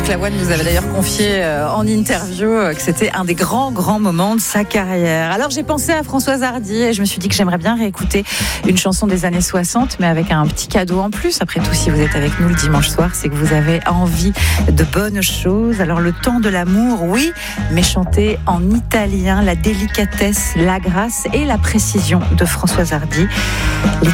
Marc Lavoine nous avait d'ailleurs confié en interview que c'était un des grands moments de sa carrière. Alors j'ai pensé à Françoise Hardy et je me suis dit que j'aimerais bien réécouter une chanson des années 60, mais avec un petit cadeau en plus. Après tout, si vous êtes avec nous le dimanche soir, c'est que vous avez envie de bonnes choses. Alors le temps de l'amour, oui, mais chanté en italien, la délicatesse, la grâce et la précision de Françoise Hardy.